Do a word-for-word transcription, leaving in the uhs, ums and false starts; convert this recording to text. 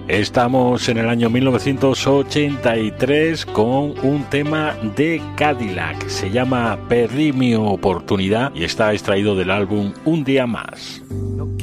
Estamos en el año mil novecientos ochenta y tres con un tema de Cadillac. Se llama Perdí mi oportunidad y está extraído del álbum Un día más. No